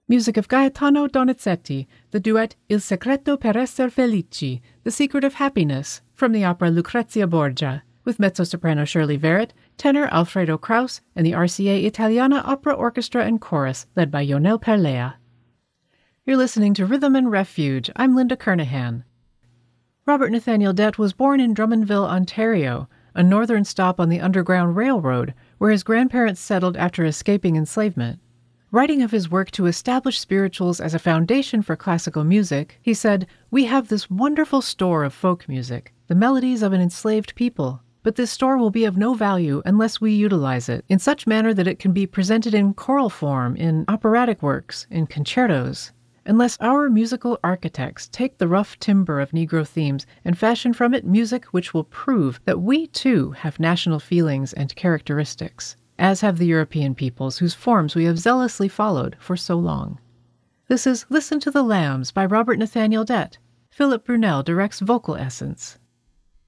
Music of Gaetano Donizetti, the duet Il segreto per esser felici, The Secret of Happiness, from the opera Lucrezia Borgia, with mezzo-soprano Shirley Verrett, tenor Alfredo Kraus, and the RCA Italiana Opera Orchestra and Chorus, led by Ionel Perlea. You're listening to Rhythm and Refuge. I'm Linda Kernahan. Robert Nathaniel Dett was born in Drummondville, Ontario, a northern stop on the Underground Railroad, where his grandparents settled after escaping enslavement. Writing of his work to establish spirituals as a foundation for classical music, he said, "We have this wonderful store of folk music, the melodies of an enslaved people, but this store will be of no value unless we utilize it in such manner that it can be presented in choral form, in operatic works, in concertos. Unless our musical architects take the rough timber of Negro themes and fashion from it music which will prove that we too have national feelings and characteristics, as have the European peoples whose forms we have zealously followed for so long." This is Listen to the Lambs by Robert Nathaniel Dett. Philip Brunel directs vocal essence.